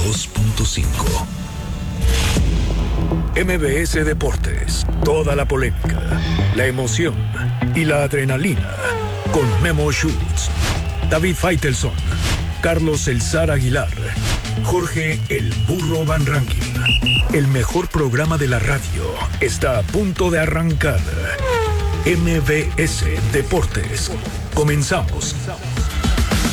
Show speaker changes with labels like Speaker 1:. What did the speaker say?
Speaker 1: 92.5. MBS Deportes, toda la polémica, la emoción y la adrenalina, con Memo Schutz, David Faitelson, Carlos El Zar Aguilar, Jorge El Burro Van Rankin. El mejor programa de la radio está a punto de arrancar. MBS Deportes. Comenzamos.